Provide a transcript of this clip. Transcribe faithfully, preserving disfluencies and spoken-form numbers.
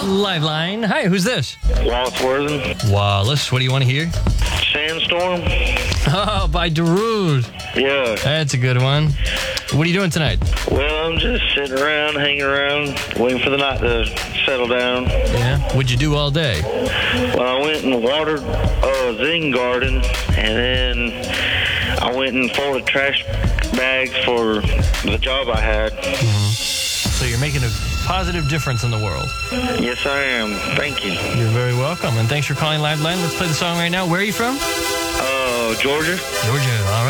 Liveline. Hi, who's this? Wallace Worthing. Wallace, what do you want to hear? Sandstorm. Oh, by Darude. Yeah. That's a good one. What are you doing tonight? Well, I'm just sitting around, hanging around, waiting for the night to settle down. Yeah. What'd you do all day? Well, I went and watered a zing garden, and then I went and folded trash bags for the job I had. Mm-hmm. So you're making a positive difference in the world. Yes, I am. Thank you. You're very welcome, and thanks for calling Liveline. Let's play the song right now. Where are you from? Uh, Georgia. Georgia. All right.